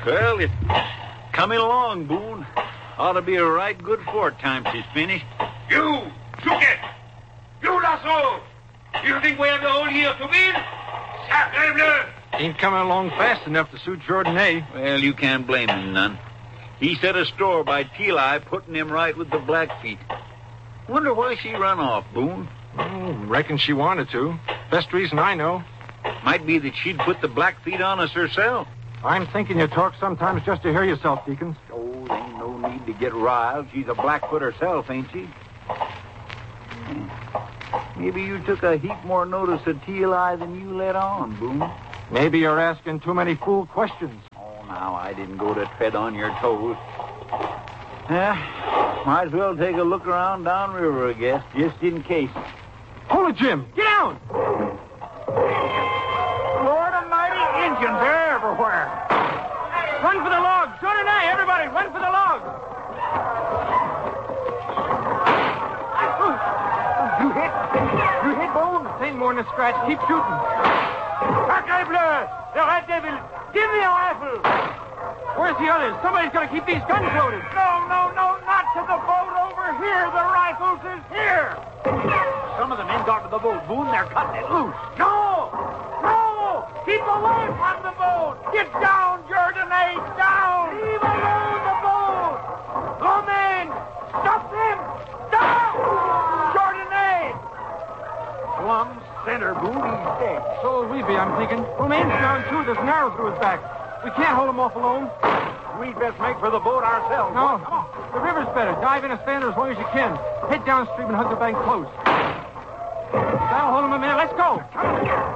Well, it's coming along, Boone. Ought to be a right good fort time she's finished. You, Chuket! You, Lasso! You think we have the whole year to build? Sacre bleu! Ain't coming along fast enough to suit Jordanay. Well, you can't blame him none. He set a store by Teli putting him right with the Blackfeet. Wonder why she run off, Boone. Reckon she wanted to. Best reason I know. Might be that she'd put the Blackfeet on us herself. I'm thinking you talk sometimes just to hear yourself, Deacons. Oh, ain't no need to get riled. She's a Blackfoot herself, ain't she? Maybe you took a heap more notice of Teli than you let on, Boone. Maybe you're asking too many fool questions. Oh, now, I didn't go to tread on your toes. Might as well take a look around downriver, I guess, just in case. Hold it, Jim. Get down! Lord almighty, Indians, they're everywhere. Run for the logs! Jordanay, everybody, run for the logs! You hit, Boone? This ain't more than a scratch. Keep shooting. Sacre bleu! The red devil! Give me a rifle! Where's the others? Somebody's got to keep these guns loaded. No, not to the boat over here. The rifles is here. Some of the men got to the boat, Boone. They're cutting it loose. No! Keep away from the boat! Get down, Jordanay, down! Leave alone the boat! Romain, stop them! Down! Jordanay! Plumb center, Boone. He's dead. So will we be, I'm thinking. Romain's down, too. There's an arrow through his back. We can't hold him off alone. We'd best make for the boat ourselves. No, the river's better. Dive in and stand there as long as you can. Head downstream and hug the bank close. That'll hold him a minute. Let's go.